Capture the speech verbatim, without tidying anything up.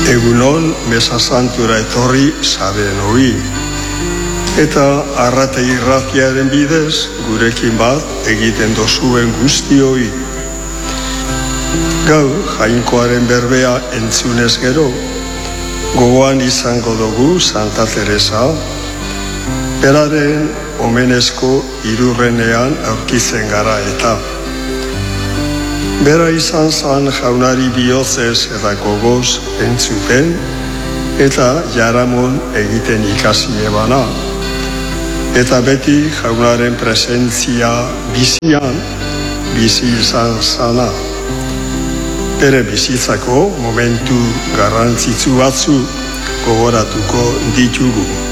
Egunon, mesa santura etorri zaren hoi. Eta arrate irratiaren bidez, gurekin bat egiten dozuen guztioi. Gaur, Jainkoaren berbea entzunez gero, gogoan izango dugu Santa Teresa, beraren omenezko irurrenean aurkitzen gara eta. Bera izan zan jaunari bihotzez eta gogoz entzuten, eta jaramon egiten ikasi ebana. Eta beti jaunaren presentzia bizian, bizi izan zana. Bere bizitzako momentu garrantzitsu batzu gogoratuko ditugu.